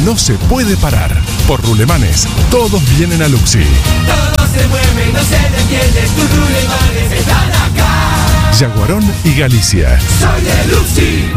no se puede parar. Por Rulemanes, todos vienen a Luxi. Todo se mueve y no se detiene, tus Rulemanes están acá. Yaguarón y Galicia. Soy de Luxi.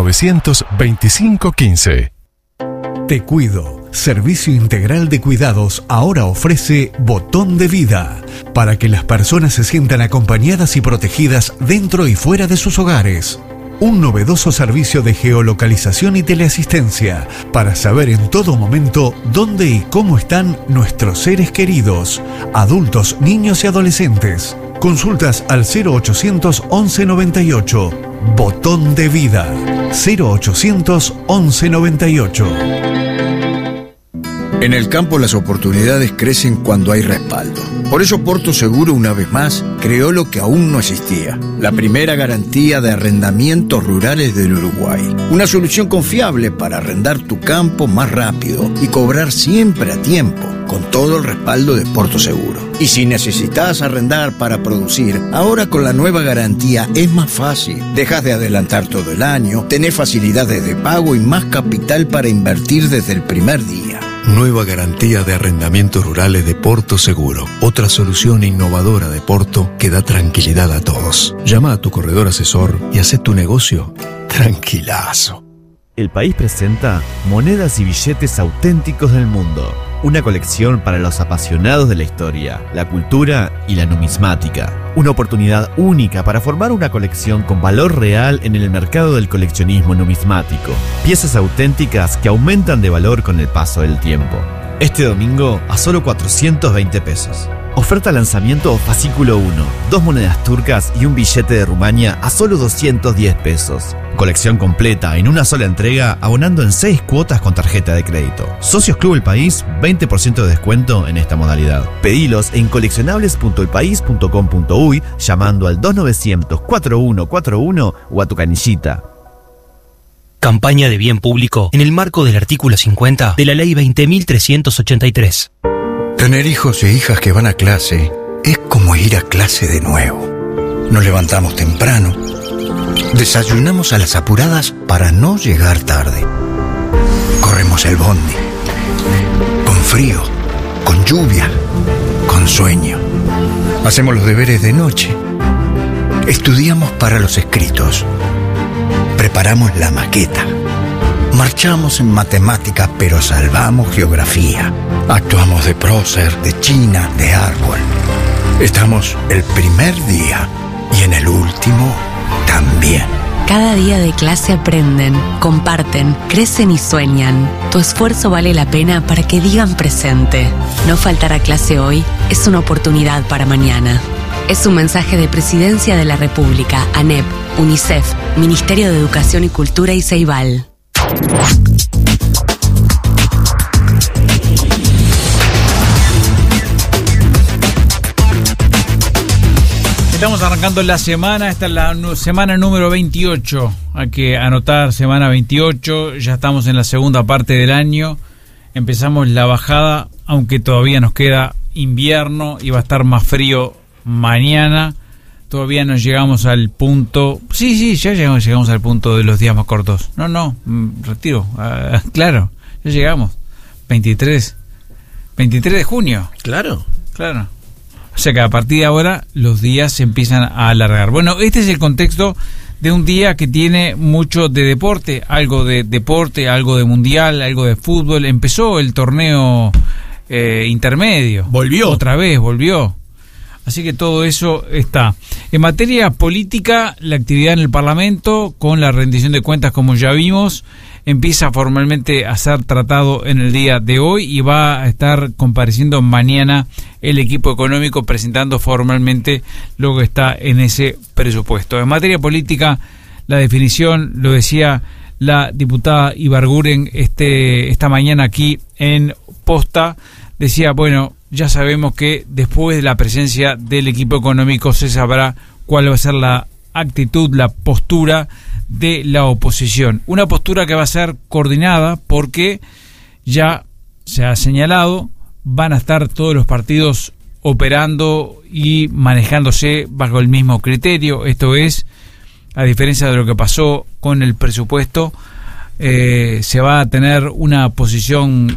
292515. Te Cuido, servicio integral de cuidados, ahora ofrece Botón de Vida, para que las personas se sientan acompañadas y protegidas dentro y fuera de sus hogares. Un novedoso servicio de geolocalización y teleasistencia para saber en todo momento dónde y cómo están nuestros seres queridos, adultos, niños y adolescentes. Consultas al 0800 11 98. Botón de Vida. 0800 11 98. En el campo las oportunidades crecen cuando hay respaldo. Por eso Porto Seguro, una vez más, creó lo que aún no existía: la primera garantía de arrendamientos rurales del Uruguay. Una solución confiable para arrendar tu campo más rápido y cobrar siempre a tiempo, con todo el respaldo de Porto Seguro. Y si necesitas arrendar para producir, ahora con la nueva garantía es más fácil. Dejas de adelantar todo el año, tenés facilidades de pago y más capital para invertir desde el primer día. Nueva garantía de arrendamientos rurales de Porto Seguro. Otra solución innovadora de Porto que da tranquilidad a todos. Llama a tu corredor asesor y haz tu negocio tranquilazo. El País presenta Monedas y Billetes Auténticos del Mundo. Una colección para los apasionados de la historia, la cultura y la numismática. Una oportunidad única para formar una colección con valor real en el mercado del coleccionismo numismático. Piezas auténticas que aumentan de valor con el paso del tiempo. Este domingo a solo 420 pesos. Oferta lanzamiento fascículo 1. 2 monedas turcas y un billete de Rumania a solo 210 pesos. Colección completa en una sola entrega, abonando en 6 cuotas con tarjeta de crédito. Socios Club El País, 20% de descuento en esta modalidad. Pedilos en coleccionables.elpaís.com.uy llamando al 2900-4141 o a tu canillita. Campaña de bien público en el marco del artículo 50 de la Ley 20.383. Tener hijos e hijas que van a clase es como ir a clase de nuevo. Nos levantamos temprano, desayunamos a las apuradas para no llegar tarde. Corremos el bondi, con frío, con lluvia, con sueño. Hacemos los deberes de noche. Estudiamos para los escritos. Preparamos la maqueta. Marchamos en matemáticas, pero salvamos geografía. Actuamos de prócer, de china, de árbol. Estamos el primer día y en el último también. Cada día de clase aprenden, comparten, crecen y sueñan. Tu esfuerzo vale la pena para que digan presente. No faltar a clase hoy es una oportunidad para mañana. Es un mensaje de Presidencia de la República, ANEP, UNICEF, Ministerio de Educación y Cultura y Ceibal. Estamos arrancando la semana, esta es la semana número 28, hay que anotar semana 28, ya estamos en la segunda parte del año, empezamos la bajada, aunque todavía nos queda invierno y va a estar más frío mañana, todavía no llegamos al punto, sí, ya llegamos al punto de los días más cortos, retiro, claro, ya llegamos, 23 de junio. Claro. O sea que a partir de ahora los días se empiezan a alargar. Bueno, este es el contexto de un día que tiene mucho de deporte, algo de mundial, algo de fútbol. Empezó el torneo intermedio. Volvió. Así que todo eso está. En materia política, la actividad en el Parlamento, con la rendición de cuentas, como ya vimos, empieza formalmente a ser tratado en el día de hoy y va a estar compareciendo mañana el equipo económico presentando formalmente lo que está en ese presupuesto. En materia política, la definición, lo decía la diputada Ibarguren esta mañana aquí en Posta, decía, bueno, ya sabemos que después de la presencia del equipo económico se sabrá cuál va a ser la actitud, la postura de la oposición. Una postura que va a ser coordinada porque ya se ha señalado, van a estar todos los partidos operando y manejándose bajo el mismo criterio. Esto es, a diferencia de lo que pasó con el presupuesto, se va a tener una posición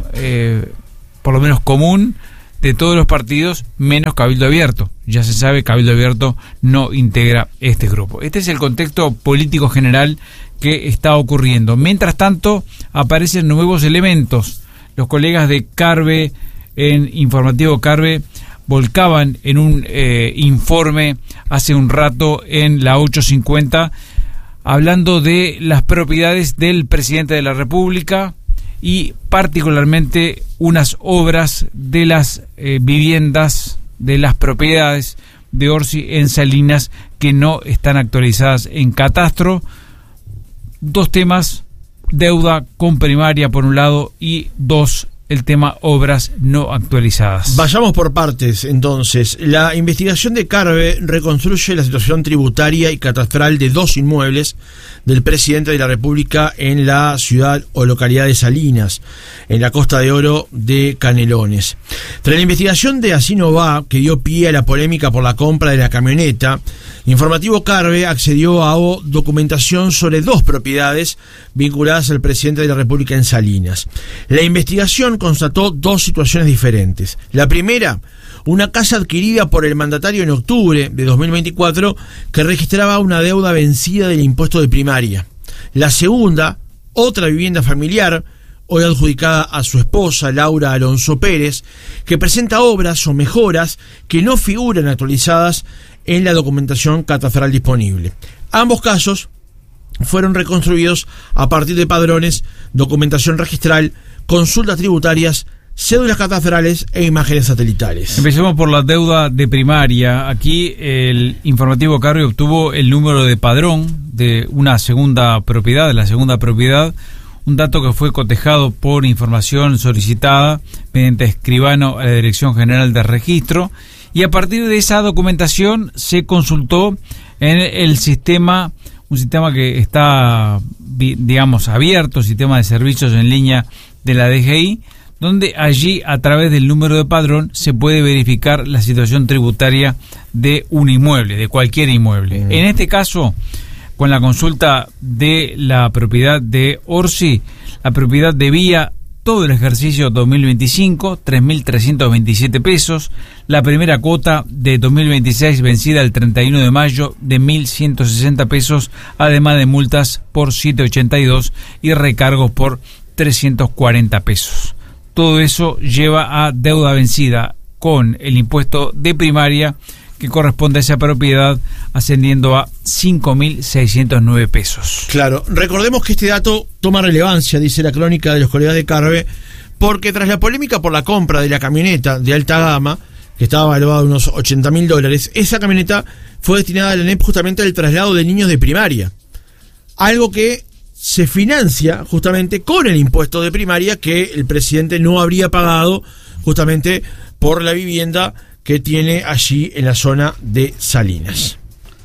por lo menos común de todos los partidos, menos Cabildo Abierto. Ya se sabe, Cabildo Abierto no integra este grupo. Este es el contexto político general que está ocurriendo. Mientras tanto, aparecen nuevos elementos. Los colegas de Carve, en Informativo Carve, volcaban en un informe hace un rato en la 850, hablando de las propiedades del presidente de la República y particularmente unas obras de las viviendas, de las propiedades de Orsi en Salinas que no están actualizadas en catastro. Dos temas: deuda con primaria por un lado y dos, el tema obras no actualizadas. Vayamos por partes, entonces. La investigación de Carve reconstruye la situación tributaria y catastral de dos inmuebles del presidente de la República en la ciudad o localidad de Salinas, en la Costa de Oro de Canelones. Tras la investigación de Así no va, que dio pie a la polémica por la compra de la camioneta, Informativo Carve accedió a documentación sobre dos propiedades vinculadas al presidente de la República en Salinas. La investigación constató dos situaciones diferentes. La primera, una casa adquirida por el mandatario en octubre de 2024 que registraba una deuda vencida del impuesto de primaria. La segunda, otra vivienda familiar, hoy adjudicada a su esposa, Laura Alonso Pérez, que presenta obras o mejoras que no figuran actualizadas en la documentación catastral disponible. Ambos casos fueron reconstruidos a partir de padrones, documentación registral, consultas tributarias, cédulas catastrales e imágenes satelitales. Empecemos por la deuda de primaria. Aquí el Informativo Carve obtuvo el número de padrón de una segunda propiedad, de la segunda propiedad, un dato que fue cotejado por información solicitada mediante escribano a la Dirección General de Registro, y a partir de esa documentación se consultó en el sistema, un sistema que está, digamos, abierto, sistema de servicios en línea de la DGI, donde allí, a través del número de padrón, se puede verificar la situación tributaria de un inmueble, de cualquier inmueble. En este caso, con la consulta de la propiedad de Orsi, la propiedad debía todo el ejercicio 2025, 3.327 pesos, la primera cuota de 2026 vencida el 31 de mayo de 1.160 pesos, además de multas por 782 y recargos por 340 pesos. Todo eso lleva a deuda vencida con el impuesto de primaria que corresponde a esa propiedad, ascendiendo a 5.609 pesos. Claro, recordemos que este dato toma relevancia, dice la crónica de los colegas de Carve, porque tras la polémica por la compra de la camioneta de alta gama, que estaba valuada en unos $80.000, esa camioneta fue destinada a la ANEP justamente al traslado de niños de primaria. Algo que se financia justamente con el impuesto de primaria que el presidente no habría pagado justamente por la vivienda que tiene allí en la zona de Salinas.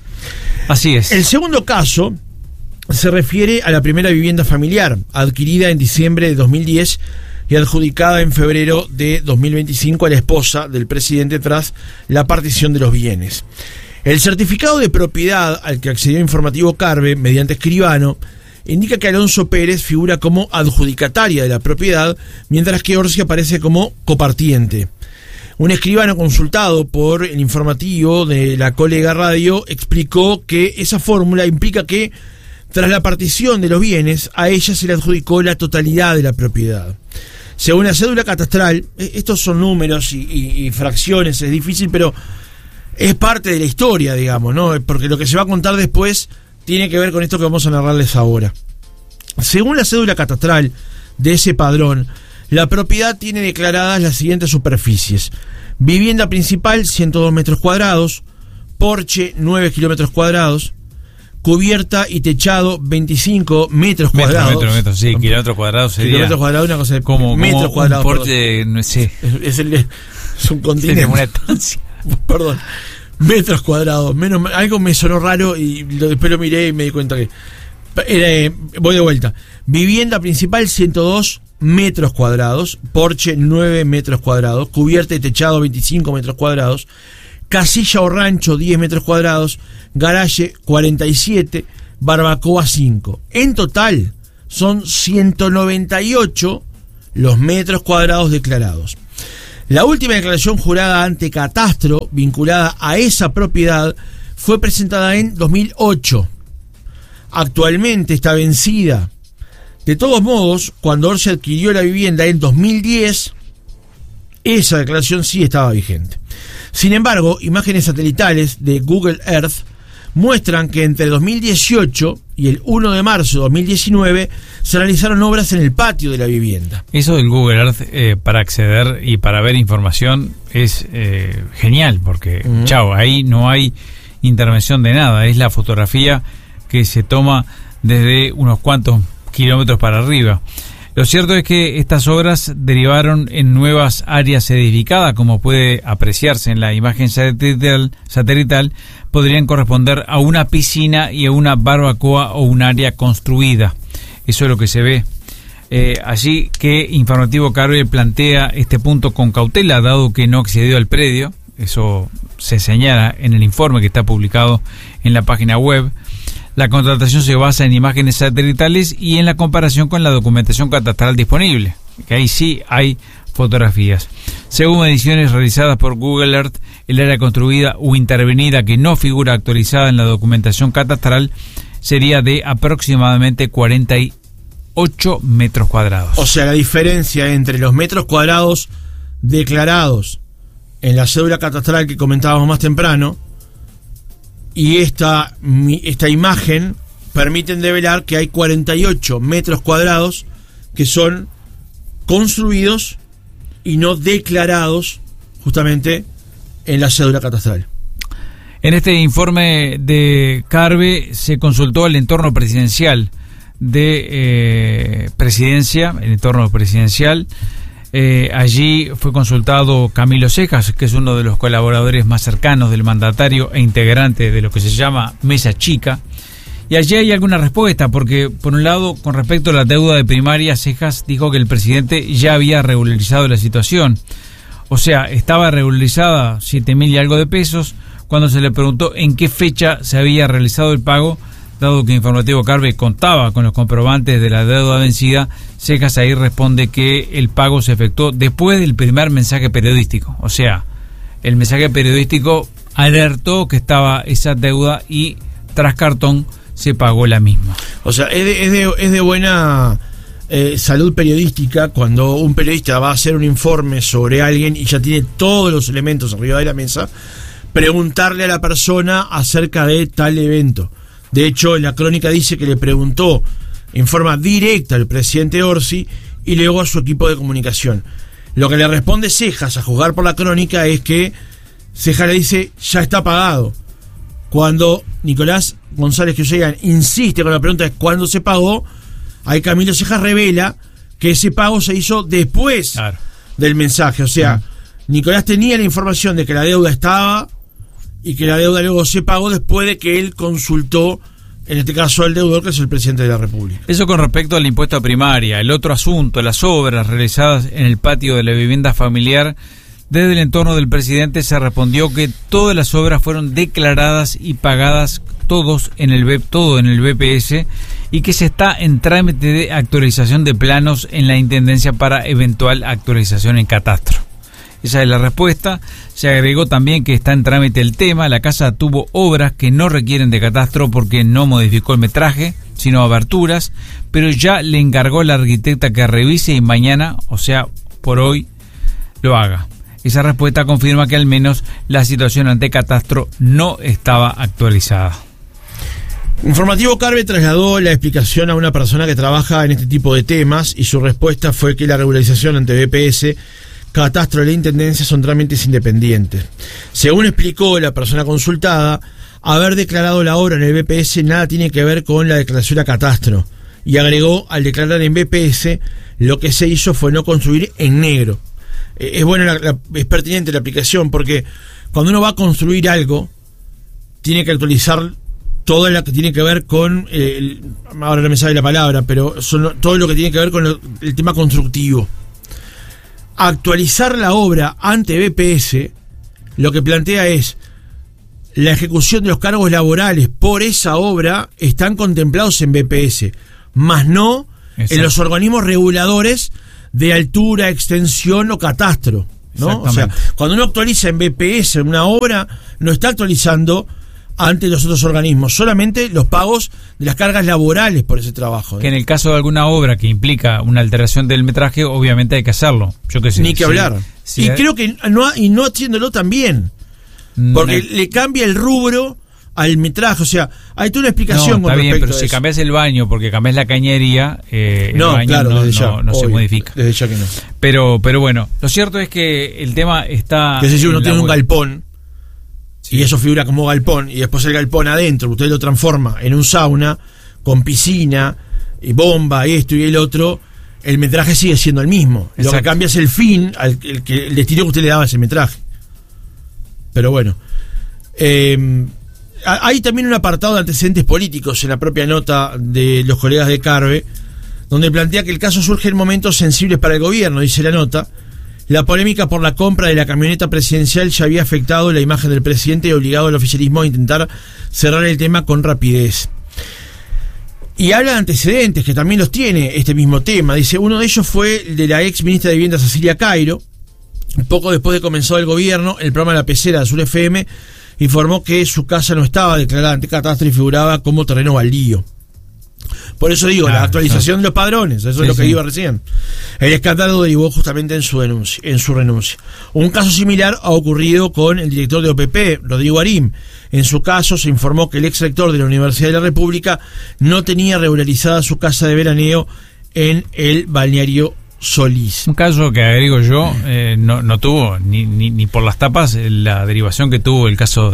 Así es. El segundo caso se refiere a la primera vivienda familiar, adquirida en diciembre de 2010 y adjudicada en febrero de 2025 a la esposa del presidente tras la partición de los bienes. El certificado de propiedad al que accedió Informativo Carve mediante escribano indica que Alonso Pérez figura como adjudicataria de la propiedad, mientras que Orsi aparece como copartiente. Un escribano consultado por el Informativo de la colega radio explicó que esa fórmula implica que, tras la partición de los bienes, a ella se le adjudicó la totalidad de la propiedad. Según la cédula catastral, estos son números y fracciones, es difícil, pero es parte de la historia, digamos, ¿no? Porque lo que se va a contar después tiene que ver con esto que vamos a narrarles ahora. Según la cédula catastral de ese padrón, la propiedad tiene declaradas las siguientes superficies: vivienda principal 102 metros cuadrados, porche 9 kilómetros cuadrados, cubierta y techado 25 metros cuadrados. Metros, sí, kilómetros cuadrados sería. Kilómetros cuadrados, una cosa de como metros cuadrados. Un porche, no sé. Es un continente. Una estancia. Perdón. Metros cuadrados. Algo me sonó raro y después lo miré y me di cuenta que voy de vuelta. Vivienda principal 102 metros cuadrados, porche 9 metros cuadrados, cubierta y techado 25 metros cuadrados, casilla o rancho 10 metros cuadrados, garaje 47, barbacoa 5. En total son 198 los metros cuadrados declarados. La última declaración jurada ante Catastro vinculada a esa propiedad fue presentada en 2008. Actualmente está vencida. De todos modos, cuando Orsi adquirió la vivienda en 2010, esa declaración sí estaba vigente. Sin embargo, imágenes satelitales de Google Earth muestran que entre 2018 y el 1 de marzo de 2019 se realizaron obras en el patio de la vivienda. Eso del Google Earth para acceder y para ver información es genial, porque chao, ahí no hay intervención de nada, es la fotografía que se toma desde unos cuantos kilómetros para arriba. Lo cierto es que estas obras derivaron en nuevas áreas edificadas, como puede apreciarse en la imagen satelital, podrían corresponder a una piscina y a una barbacoa o un área construida. Eso es lo que se ve. Así que Informativo Carve plantea este punto con cautela, dado que no accedió al predio. Eso se señala en el informe que está publicado en la página web. La contratación se basa en imágenes satelitales y en la comparación con la documentación catastral disponible, que ahí sí hay fotografías. Según mediciones realizadas por Google Earth, el área construida o intervenida que no figura actualizada en la documentación catastral sería de aproximadamente 48 metros cuadrados. O sea, la diferencia entre los metros cuadrados declarados en la cédula catastral que comentábamos más temprano y esta imagen permiten develar que hay 48 metros cuadrados que son construidos y no declarados justamente en la cédula catastral. En este informe de Carve se consultó el entorno presidencial de presidencia, el entorno presidencial. Allí fue consultado Camilo Cejas, que es uno de los colaboradores más cercanos del mandatario e integrante de lo que se llama Mesa Chica. Y allí hay alguna respuesta, porque por un lado, con respecto a la deuda de primaria, Cejas dijo que el presidente ya había regularizado la situación. O sea, estaba regularizada 7.000 y algo de pesos. Cuando se le preguntó en qué fecha se había realizado el pago, dado que Informativo Carve contaba con los comprobantes de la deuda vencida, Cejas ahí responde que el pago se efectuó después del primer mensaje periodístico. O sea, el mensaje periodístico alertó que estaba esa deuda y tras cartón se pagó la misma. O sea, es de buena salud periodística cuando un periodista va a hacer un informe sobre alguien y ya tiene todos los elementos arriba de la mesa, preguntarle a la persona acerca de tal evento. De hecho, la crónica dice que le preguntó en forma directa al presidente Orsi y luego a su equipo de comunicación. Lo que le responde Cejas, a juzgar por la crónica, es que Cejas le dice, ya está pagado. Cuando Nicolás González Quiosegan insiste con la pregunta de cuándo se pagó, ahí Camilo Cejas revela que ese pago se hizo después del mensaje. O sea, Nicolás tenía la información de que la deuda estaba y que la deuda luego se pagó después de que él consultó, en este caso al deudor, que es el presidente de la República. Eso con respecto al impuesto a primaria. El otro asunto, las obras realizadas en el patio de la vivienda familiar, desde el entorno del presidente se respondió que todas las obras fueron declaradas y pagadas todo en el BPS y que se está en trámite de actualización de planos en la Intendencia para eventual actualización en Catastro. Esa es la respuesta. Se agregó también que está en trámite el tema. La casa tuvo obras que no requieren de catastro porque no modificó el metraje, sino aberturas, pero ya le encargó a la arquitecta que revise y mañana, o sea, por hoy, lo haga. Esa respuesta confirma que al menos la situación ante catastro no estaba actualizada. Informativo Carve trasladó la explicación a una persona que trabaja en este tipo de temas y su respuesta fue que la regularización ante BPS, Catastro y la Intendencia son trámites independientes. Según explicó la persona consultada, haber declarado la obra en el BPS nada tiene que ver con la declaración a Catastro. Y agregó, al declarar en BPS, lo que se hizo fue no construir en negro. Es bueno, es pertinente la aplicación, porque cuando uno va a construir algo, tiene que actualizar todo lo que tiene que ver con, ahora no me sale la palabra, pero todo lo que tiene que ver con el tema constructivo. Actualizar la obra ante BPS lo que plantea es la ejecución de los cargos laborales por esa obra están contemplados en BPS, más no en los organismos reguladores de altura, extensión o catastro, ¿no? O sea, cuando uno actualiza en BPS en una obra, no está actualizando ante los otros organismos, solamente los pagos de las cargas laborales por ese trabajo. Que en el caso de alguna obra que implica una alteración del metraje, obviamente hay que hacerlo. Yo qué sé. Ni que hablar. Sí, y creo que no haciéndolo también, porque le cambia el rubro al metraje. O sea, hay toda una explicación con respecto bien, pero a si eso. cambias el baño porque cambias la cañería, el baño claro, no se modifica. Desde ya que no. Pero bueno, lo cierto es que el tema está... Que si uno tiene un galpón, y eso figura como galpón, y después el galpón adentro usted lo transforma en un sauna con piscina y bomba y esto y el otro, el metraje sigue siendo el mismo. Exacto. Lo que cambia es el fin, el destino que usted le daba a ese metraje. Pero bueno, hay también un apartado de antecedentes políticos en la propia nota de los colegas de Carve, donde plantea que el caso surge en momentos sensibles para el gobierno. Dice la nota: la polémica por la compra de la camioneta presidencial ya había afectado la imagen del presidente y obligado al oficialismo a intentar cerrar el tema con rapidez. Y habla de antecedentes, que también los tiene este mismo tema. Dice, uno de ellos fue el de la ex ministra de Vivienda Cecilia Cairo. Poco después de comenzar el gobierno, el programa La Pecera de Azul FM informó que su casa no estaba declarada ante catastro y figuraba como terreno baldío. Por eso digo, la actualización de los padrones, eso es lo que iba recién. El escándalo derivó justamente en su renuncia. Un caso similar ha ocurrido con el director de OPP, Rodrigo Arim. En su caso se informó que el ex rector de la Universidad de la República no tenía regularizada su casa de veraneo en el balneario Solís. Un caso que agrego yo, no tuvo ni por las tapas la derivación que tuvo el caso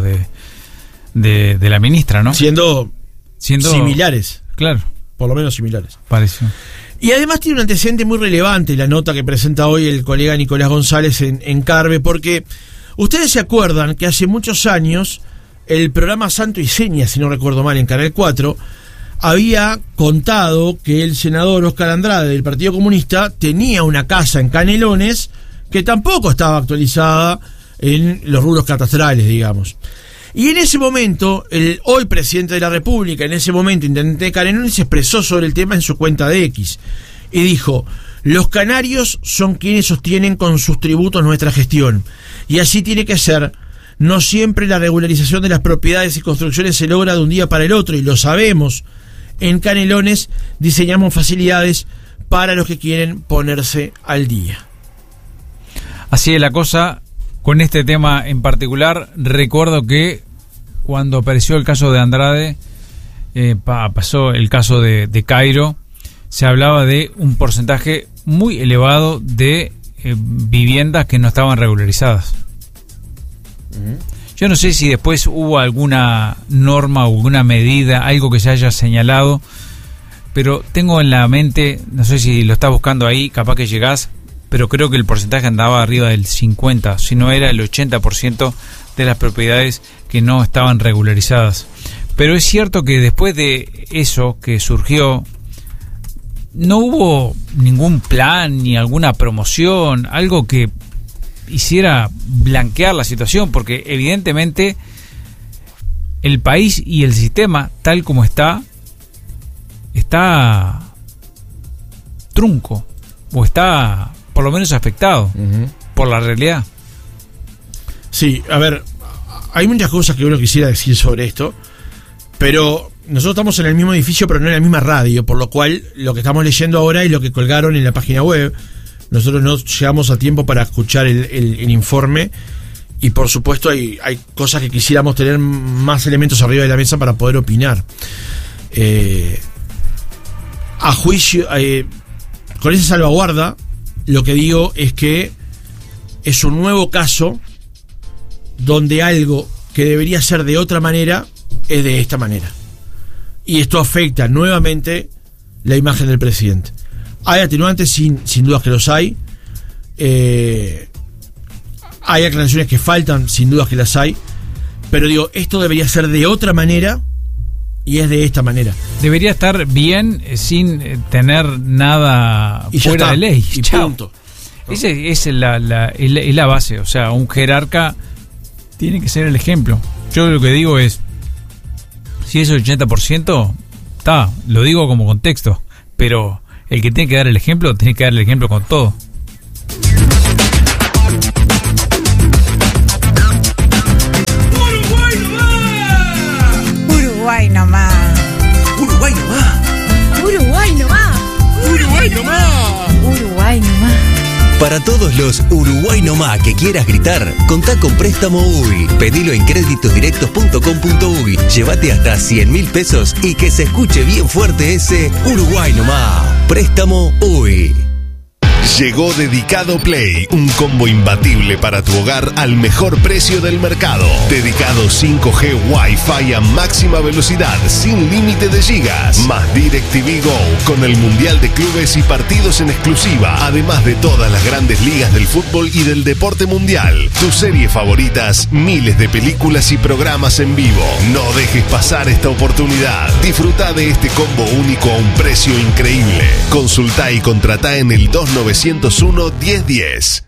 de la ministra, ¿no? Siendo similares. Claro. Por lo menos similares. Pareció. Y además tiene un antecedente muy relevante la nota que presenta hoy el colega Nicolás González en Carve, porque ustedes se acuerdan que hace muchos años el programa Santo y Seña, si no recuerdo mal, en Canal 4, había contado que el senador Oscar Andrade del Partido Comunista tenía una casa en Canelones que tampoco estaba actualizada en los rubros catastrales, digamos. Y en ese momento, el hoy presidente de la República, en ese momento intendente de Canelones, se expresó sobre el tema en su cuenta de X y dijo: los canarios son quienes sostienen con sus tributos nuestra gestión, y así tiene que ser. No siempre la regularización de las propiedades y construcciones se logra de un día para el otro, y lo sabemos. En Canelones diseñamos facilidades para los que quieren ponerse al día. Así es la cosa con este tema en particular. Recuerdo que cuando apareció el caso de Andrade, pasó el caso de Cairo, se hablaba de un porcentaje muy elevado de viviendas que no estaban regularizadas. Yo no sé si después hubo alguna norma o alguna medida, algo que se haya señalado, pero tengo en la mente, no sé si lo estás buscando ahí, capaz que llegás, pero creo que el porcentaje andaba arriba del 50%, si no era el 80% de las propiedades que no estaban regularizadas. Pero es cierto que después de eso que surgió, no hubo ningún plan ni alguna promoción, algo que hiciera blanquear la situación, porque evidentemente el país y el sistema tal como está trunco, o está por lo menos afectado por la realidad. Sí, a ver, hay muchas cosas que uno quisiera decir sobre esto, pero nosotros estamos en el mismo edificio pero no en la misma radio, por lo cual lo que estamos leyendo ahora es lo que colgaron en la página web. Nosotros no llegamos a tiempo para escuchar el informe, y por supuesto hay cosas que quisiéramos tener más elementos arriba de la mesa para poder opinar. A juicio, con esa salvaguarda, lo que digo es que es un nuevo caso donde algo que debería ser de otra manera es de esta manera, y esto afecta nuevamente la imagen del presidente. Hay atenuantes, sin dudas que los hay. Hay aclaraciones que faltan, sin dudas que las hay. Pero digo, esto debería ser de otra manera, y es de esta manera. Debería estar bien sin tener nada y fuera de ley. Y punto. Esa es la base. O sea, un jerarca tiene que ser el ejemplo. Yo lo que digo es, si es el 80%, lo digo como contexto, pero el que tiene que dar el ejemplo, tiene que dar el ejemplo con todo. Uruguay nomás. Uruguay nomás. Uruguay nomás. Uruguay nomás. Uruguay nomás. Para todos los Uruguay nomás que quieras gritar, contá con Préstamo UY. Pedilo en créditosdirectos.com.uy. Llévate hasta 100.000 pesos y que se escuche bien fuerte ese Uruguay nomás. Préstamo UY. Llegó Dedicado Play, un combo imbatible para tu hogar al mejor precio del mercado. Dedicado 5G Wi-Fi a máxima velocidad, sin límite de gigas. Más DirecTV Go, con el Mundial de Clubes y partidos en exclusiva. Además de todas las grandes ligas del fútbol y del deporte mundial. Tus series favoritas, miles de películas y programas en vivo. No dejes pasar esta oportunidad. Disfruta de este combo único a un precio increíble. Consultá y contratá en el 2901-1010.